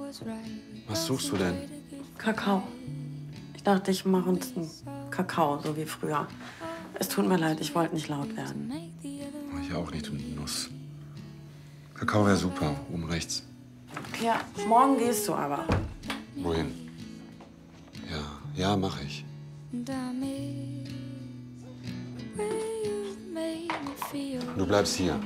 Was suchst du denn? Kakao. Ich dachte, ich mache uns einen Kakao, so wie früher. Es tut mir leid, ich wollte nicht laut werden. Ich auch nicht, du Nuss. Kakao wäre super, oben rechts. Ja, morgen gehst du aber. Wohin? Ja, mach ich. Du bleibst hier.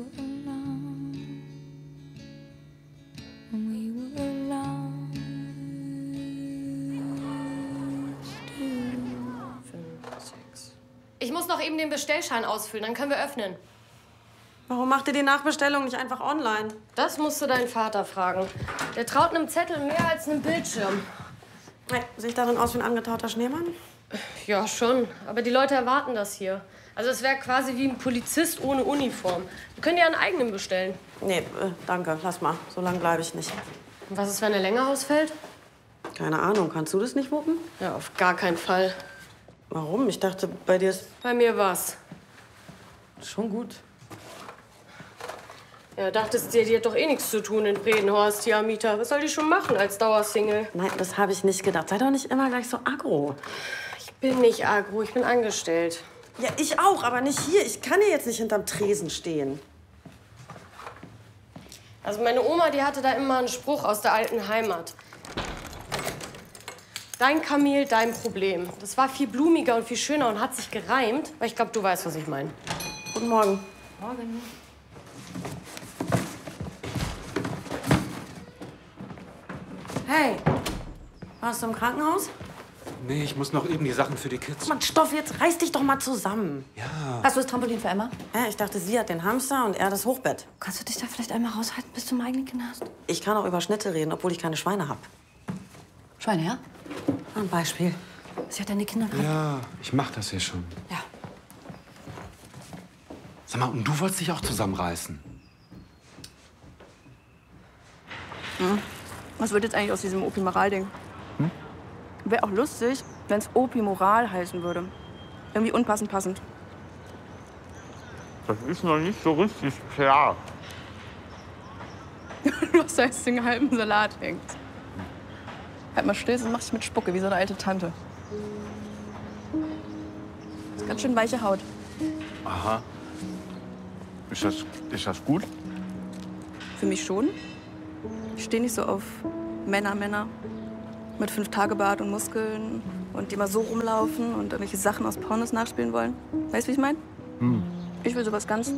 Ich muss noch eben den Bestellschein ausfüllen, dann können wir öffnen. Warum macht ihr die Nachbestellung nicht einfach online? Das musst du deinen Vater fragen. Der traut einem Zettel mehr als einem Bildschirm. Hey, sehe ich darin aus wie ein angetauter Schneemann? Ja, schon. Aber die Leute erwarten das hier. Also es wäre quasi wie ein Polizist ohne Uniform. Wir können dir einen eigenen bestellen. Nee, danke, lass mal. So lange bleibe ich nicht. Und was ist, wenn er länger ausfällt? Keine Ahnung, kannst du das nicht wuppen? Ja, auf gar keinen Fall. Warum? Ich dachte, bei dir ist Bei mir war's. schon gut. Ja, dachtest dir, die hat doch eh nichts zu tun in Bredenhorst, die Amita. Was soll die schon machen als Dauersingle? Nein, das habe ich nicht gedacht. Sei doch nicht immer gleich so aggro. Ich bin nicht agro, ich bin angestellt. Ja, ich auch, aber nicht hier. Ich kann hier jetzt nicht hinterm Tresen stehen. Also meine Oma, die hatte da immer einen Spruch aus der alten Heimat. Dein Kamel, dein Problem. Das war viel blumiger und viel schöner und hat sich gereimt. Aber ich glaube, du weißt, was ich meine. Guten Morgen. Morgen. Hey, warst du im Krankenhaus? Nee, ich muss noch eben die Sachen für die Kids. Mann, Stoff, jetzt reiß dich doch mal zusammen. Ja. Hast du das Trampolin für Emma? Hä, ich dachte, sie hat den Hamster und er das Hochbett. Kannst du dich da vielleicht einmal raushalten, bis du mal eigene Kinder hast? Ich kann auch über Schnitte reden, obwohl ich keine Schweine habe. Schweine, ja? Ein Beispiel. Sie hat deine Kinder gerade. Ja, ich mach das hier schon. Ja. Sag mal, und du wolltest dich auch zusammenreißen? Was wird jetzt eigentlich aus diesem Opi-Moral-Ding? Wäre auch lustig, wenn es Opi-Moral heißen würde. Irgendwie unpassend passend. Das ist noch nicht so richtig klar. Du hast heißt den halben Salat hängt. Halt mal still, sonst mach ich mit Spucke, wie so eine alte Tante. Das ist ganz schön weiche Haut. Aha. Ist das gut? Für mich schon. Ich stehe nicht so auf Männer. Mit 5-Tage-Bart und Muskeln. Und die mal so rumlaufen und irgendwelche Sachen aus Pornos nachspielen wollen. Weißt du, wie ich meine? Ich will sowas ganz